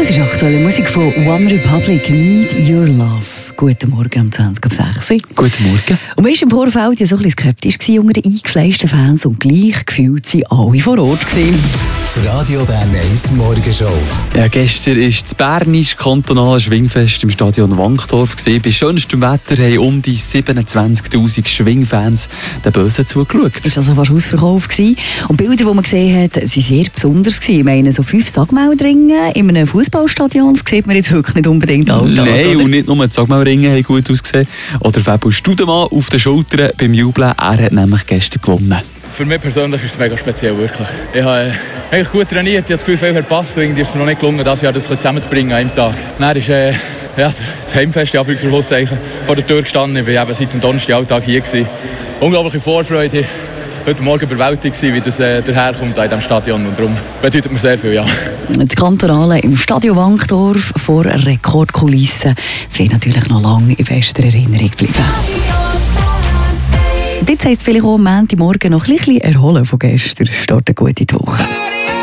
Das ist aktuelle Musik von One Republic, Need Your Love. Guten Morgen um 20:06 Uhr. Guten Morgen. Und man war im Vorfeld ja so ein bisschen skeptisch unter den eingefleischten Fans und gleich gefühlt waren alle vor Ort. Radio Bern 1 Morgenshow. Ja, gestern war das bernische kantonale Schwingfest im Stadion Wankdorf. Bei schönstem Wetter haben um die 27'000 Schwingfans den Bösen zugeschaut. Das war also fast ausverkauft. Und die Bilder, die man gesehen hat, waren sehr besonders. Ich meine, so 5 Sagmeldringe in einem Fußballstadion, das sieht man jetzt wirklich nicht unbedingt alltag. Nein, und nicht nur die Sagmeldringe haben gut ausgesehen. Oder Fabio Studemann auf den Schultern beim Jubeln. Er hat nämlich gestern gewonnen. Für mich persönlich ist es mega speziell, wirklich. Ich habe eigentlich gut trainiert, ich habe das Gefühl, viel verpasst. Irgendwie ist es mir noch nicht gelungen, das Jahr das zusammenzubringen an einem Tag. Dann ist das Heimfest vor der Tür gestanden. Ich war eben seit dem Donnerstag Alltag hier. Unglaubliche Vorfreude. Heute Morgen überwältigt, wie das daherkommt in diesem Stadion. Und darum bedeutet mir sehr viel, ja. Das Kantonale im Stadion Wankdorf vor Rekordkulissen sind natürlich noch lange in fester Erinnerung geblieben. Jetzt heisst es vielleicht auch am Montagmorgen noch ein bisschen erholen von gestern. Starten gut in die Woche.